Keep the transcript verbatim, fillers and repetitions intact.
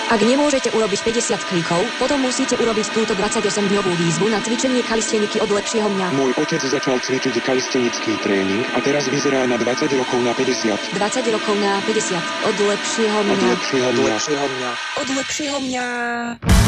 Ak nemôžete urobiť päťdesiat klikov, potom musíte urobiť túto dvadsaťosemdňovú výzvu na cvičenie kalisteniky od lepšieho mňa. Môj otec začal cvičiť kalistenický tréning a teraz vyzerá na dvadsať rokov na päťdesiat. dvadsať rokov na päťdesiat. Od lepšieho mňa. Od lepšieho mňa. Od lepšieho mňa.